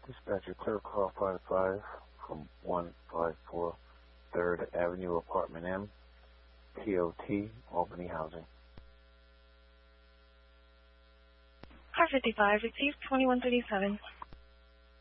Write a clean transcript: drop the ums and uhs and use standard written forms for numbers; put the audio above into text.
Dispatcher, clear call 55 from 154 3rd Avenue, Apartment M, TOT, Albany Housing. Car 55, received 2137.